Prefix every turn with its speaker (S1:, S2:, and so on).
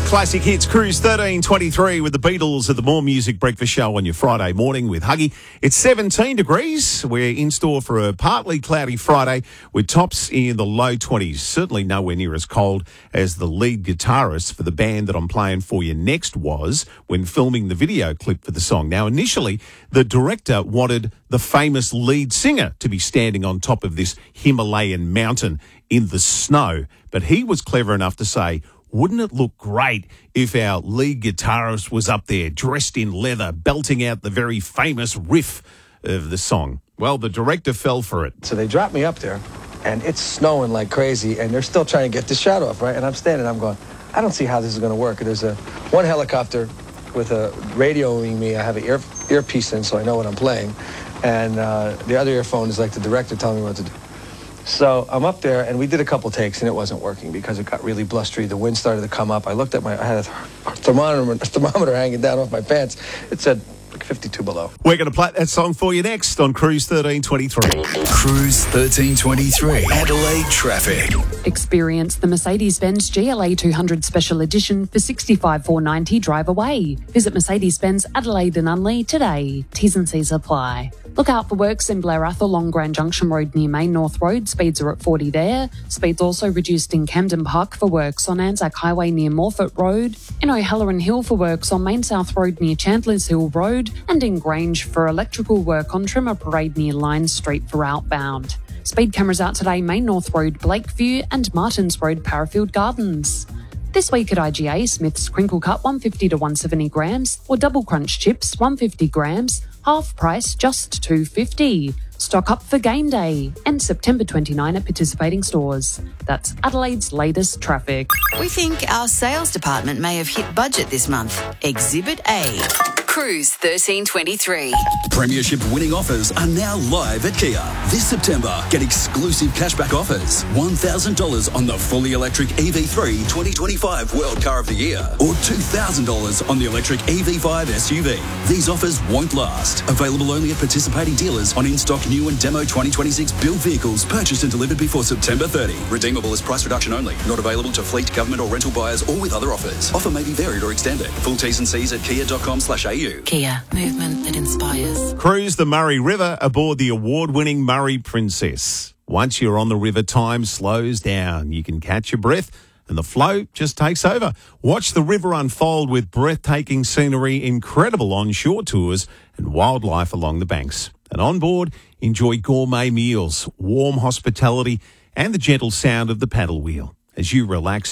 S1: Classic Hits Cruise 1323 with the Beatles at the More Music Breakfast Show on your Friday morning with Huggy. It's 17 degrees. We're in store for a partly cloudy Friday with tops in the low 20s. Certainly nowhere near as cold as the lead guitarist for the band that I'm playing for you next was when filming the video clip for the song. Now, initially, the director wanted the famous lead singer to be standing on top of this Himalayan mountain in the snow, but he was clever enough to say, wouldn't it look great if our lead guitarist was up there dressed in leather, belting out the very famous riff of the song? Well, the director fell for it.
S2: So they dropped me up there, and it's snowing like crazy, and they're still trying to get the shot off, right? And I'm standing, I'm going, I don't see how this is going to work. There's one helicopter with a radioing me. I have an earpiece in, so I know what I'm playing. And the other earphone is like the director telling me what to do. So I'm up there, and we did a couple takes, and it wasn't working because it got really blustery. The wind started to come up. I looked at I had a thermometer hanging down off my pants. It said like 52 below.
S1: We're going to play that song for you next on Cruise 1323.
S3: Cruise 1323. Adelaide traffic.
S4: Experience the Mercedes-Benz GLA 200 Special Edition for $65,490 drive away. Visit Mercedes-Benz Adelaide and Unley today. T's and C's apply. Look out for works in Blair Athol along Grand Junction Road near Main North Road. Speeds are at 40 there. Speeds also reduced in Camden Park for works on Anzac Highway near Morfett Road. In O'Halloran Hill for works on Main South Road near Chandlers Hill Road. And in Grange for electrical work on Trimmer Parade near Lyons Street for outbound. Speed cameras out today, Main North Road, Blakeview and Martins Road, Parafield Gardens. This week at IGA, Smith's Crinkle Cut 150 to 170 grams or Double Crunch Chips 150 grams, half price just $2.50. Stock up for game day and September 29 at participating stores. That's Adelaide's latest traffic.
S5: We think our sales department may have hit budget this month. Exhibit A. Cruise 1323.
S3: Premiership winning offers are now live at Kia. This September, get exclusive cashback offers. $1,000 on the fully electric EV3 2025 World Car of the Year or $2,000 on the electric EV5 SUV. These offers won't last. Available only at participating dealers on in-stock new and demo 2026 built vehicles purchased and delivered before September 30. Redeemable as price reduction only. Not available to fleet, government or rental buyers or with other offers. Offer may be varied or extended. Full T's and C's at kia.com/au.
S5: Kia, movement that inspires.
S1: Cruise the Murray River aboard the award-winning Murray Princess. Once you're on the river, time slows down. You can catch your breath and the flow just takes over. Watch the river unfold with breathtaking scenery, incredible onshore tours and wildlife along the banks. And on board, enjoy gourmet meals, warm hospitality and the gentle sound of the paddle wheel. As you relax